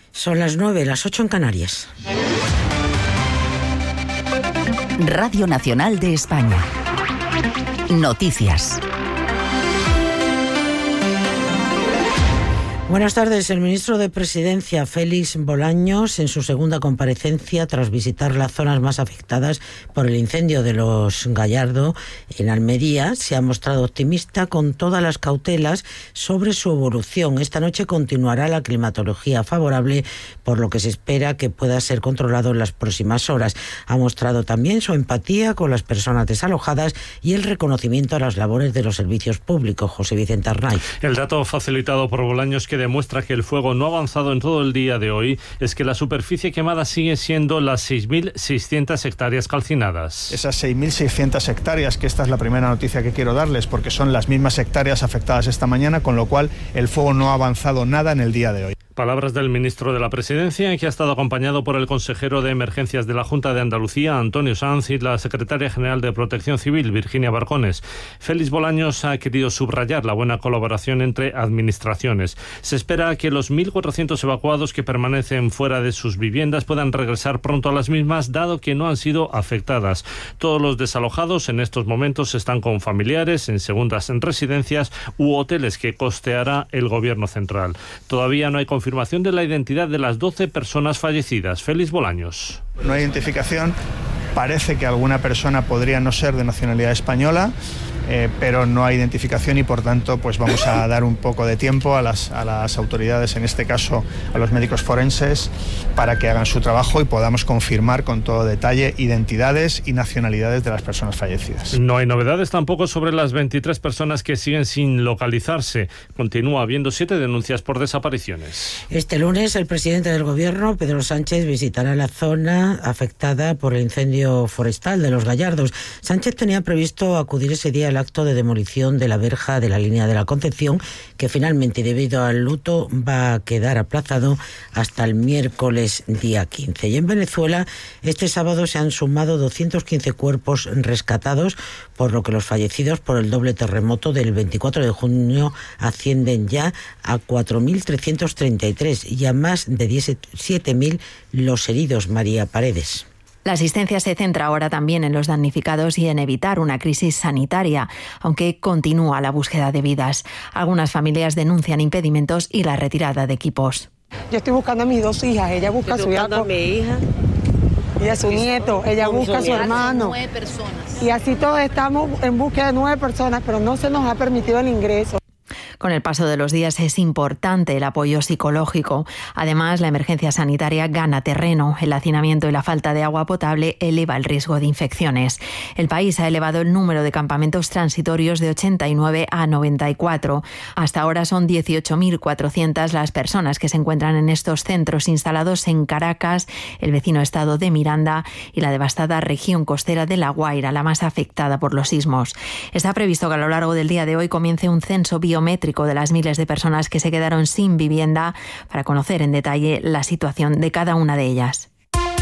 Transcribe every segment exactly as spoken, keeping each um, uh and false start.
Son las nueve, las ocho en Canarias. Radio Nacional de España. Noticias. Buenas tardes. El ministro de Presidencia, Félix Bolaños, en su segunda comparecencia tras visitar las zonas más afectadas por el incendio de Los Gallardo en Almería, se ha mostrado optimista con todas las cautelas sobre su evolución. Esta noche continuará la climatología favorable, por lo que se espera que pueda ser controlado en las próximas horas. Ha mostrado también su empatía con las personas desalojadas y el reconocimiento a las labores de los servicios públicos. José Vicente Arnaiz. El dato facilitado por Bolaños, que demuestra que el fuego no ha avanzado en todo el día de hoy, es que la superficie quemada sigue siendo las seis mil seiscientas hectáreas calcinadas. Esas seis mil seiscientas hectáreas, que esta es la primera noticia que quiero darles, porque son las mismas hectáreas afectadas esta mañana, con lo cual el fuego no ha avanzado nada en el día de hoy. Palabras del ministro de la Presidencia, que ha estado acompañado por el consejero de Emergencias de la Junta de Andalucía, Antonio Sanz, y la secretaria general de Protección Civil, Virginia Barcones. Félix Bolaños ha querido subrayar la buena colaboración entre administraciones. Se espera que los mil cuatrocientos evacuados que permanecen fuera de sus viviendas puedan regresar pronto a las mismas, dado que no han sido afectadas. Todos los desalojados en estos momentos están con familiares en segundas residencias u hoteles que costeará el gobierno central. Todavía no hay confirmación Confirmación de la identidad de las doce personas fallecidas. Félix Bolaños. No hay identificación. Parece que alguna persona podría no ser de nacionalidad española, eh, pero no hay identificación y por tanto pues vamos a dar un poco de tiempo a las, a las autoridades, en este caso a los médicos forenses, para que hagan su trabajo y podamos confirmar con todo detalle identidades y nacionalidades de las personas fallecidas. No hay novedades tampoco sobre las veintitrés personas que siguen sin localizarse. Continúa habiendo siete denuncias por desapariciones. Este lunes el presidente del gobierno, Pedro Sánchez, visitará la zona afectada por el incendio forestal de Los Gallardos. Sánchez tenía previsto acudir ese día al acto de demolición de la verja de la línea de la Concepción, que finalmente, debido al luto, va a quedar aplazado hasta el miércoles día quince. Y en Venezuela, este sábado se han sumado doscientos quince cuerpos rescatados, por lo que los fallecidos por el doble terremoto del veinticuatro de junio ascienden ya a cuatro mil trescientos treinta y tres y a más de diecisiete mil los heridos. María Paredes. La asistencia se centra ahora también en los damnificados y en evitar una crisis sanitaria, aunque continúa la búsqueda de vidas. Algunas familias denuncian impedimentos y la retirada de equipos. Yo estoy buscando a mis dos hijas, ella busca a su hijo. a mi hija. Y a su nieto, ella busca a su hermano. Nueve personas. Y así todos estamos en búsqueda de nueve personas, pero no se nos ha permitido el ingreso. Con el paso de los días es importante el apoyo psicológico. Además, la emergencia sanitaria gana terreno. El hacinamiento y la falta de agua potable eleva el riesgo de infecciones. El país ha elevado el número de campamentos transitorios de ochenta y nueve a noventa y cuatro. Hasta ahora son dieciocho mil cuatrocientas las personas que se encuentran en estos centros instalados en Caracas, el vecino estado de Miranda y la devastada región costera de La Guaira, la más afectada por los sismos. Está previsto que a lo largo del día de hoy comience un censo biométrico de las miles de personas que se quedaron sin vivienda para conocer en detalle la situación de cada una de ellas.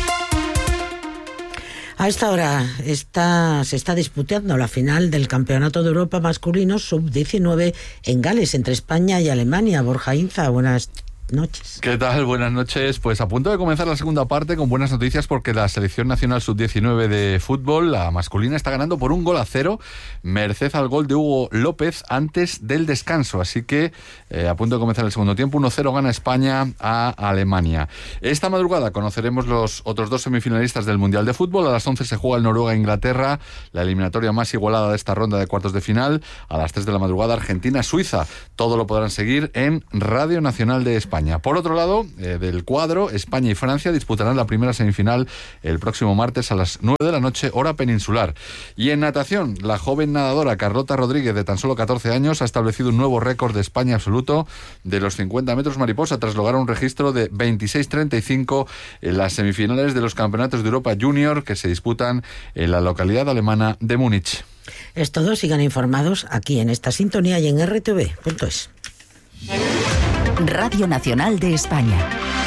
A esta hora está, se está disputando la final del Campeonato de Europa masculino sub diecinueve en Gales, entre España y Alemania. Borja Inza, buenas noches. ¿Qué tal? Buenas noches. Pues a punto de comenzar la segunda parte con buenas noticias, porque la selección nacional sub diecinueve de fútbol, la masculina, está ganando por un gol a cero, merced al gol de Hugo López antes del descanso. Así que eh, a punto de comenzar el segundo tiempo, uno cero gana España a Alemania. Esta madrugada conoceremos los otros dos semifinalistas del Mundial de Fútbol. A las once se juega el Noruega-Inglaterra, la eliminatoria más igualada de esta ronda de cuartos de final. A las tres de la madrugada, Argentina-Suiza. Todo lo podrán seguir en Radio Nacional de España. Por otro lado, eh, del cuadro, España y Francia disputarán la primera semifinal el próximo martes a las nueve de la noche, hora peninsular. Y en natación, la joven nadadora Carlota Rodríguez, de tan solo catorce años, ha establecido un nuevo récord de España absoluto de los cincuenta metros mariposa, tras lograr un registro de veintiséis treinta y cinco en las semifinales de los Campeonatos de Europa Junior que se disputan en la localidad alemana de Múnich. Es todo. Sigan informados aquí en esta sintonía y en erre te ve punto es. Radio Nacional de España.